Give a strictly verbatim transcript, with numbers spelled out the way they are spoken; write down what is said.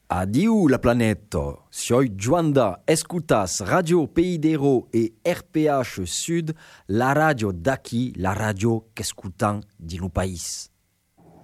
Adieu la planète. Soy Joanda, escutas Radio Pays d'Hérault et R P H Sud, la radio d'aquí, la radio qu'escutan di no país.